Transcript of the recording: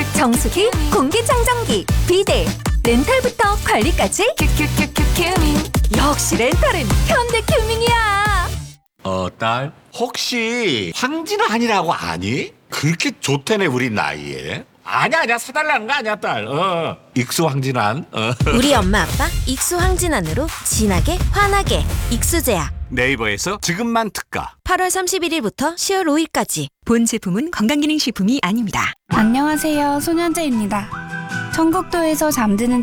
정수기, 공기청정기, 비데, 렌탈부터 관리까지 큐큐큐큐 큐밍. 역시 렌탈은 현대큐밍이야. 딸 혹시 황진환이라고 아니? 그렇게 좋다네 우리 나이에. 아니야 사달라는 거 아니야 딸. 익수 황진환. 우리 엄마 아빠 익수 황진환으로 진하게 환하게 익수제약. 네이버에서 지금만 특가. 8월 31일부터 10월 5일까지. 본 제품은 건강기능식품이 아닙니다. 안녕하세요, 손현재입니다. 청국도에서 잠드는